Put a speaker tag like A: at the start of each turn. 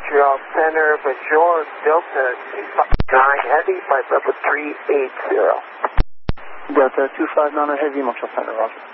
A: Montreal Center, Bonjour, Delta 259 Heavy, flight level 380.
B: Delta 259 Heavy, Montreal Center, Roger.